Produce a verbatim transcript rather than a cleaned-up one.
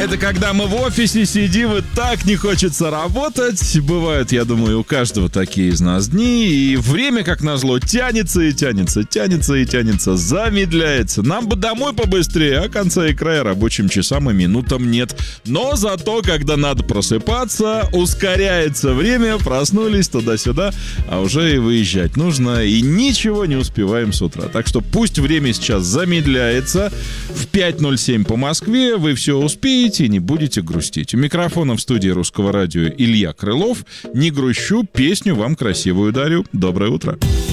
Это когда мы в офисе сидим, и так не хочется работать. Бывают, я думаю, у каждого такие из нас дни. И время, как назло, тянется и тянется, тянется и тянется, замедляется. Нам бы домой побыстрее, а конца и края рабочим часам и минутам нет. Но зато, когда надо просыпаться, ускоряется время, проснулись туда-сюда, а уже и выезжать нужно, и ничего не успеваем с утра. Так что пусть время сейчас замедляется. В пять ноль семь по Москве вы все успеете и не будете грустить. У микрофона в студии Русского радио Илья Крылов. Не грущу, песню вам красивую дарю. Доброе утро.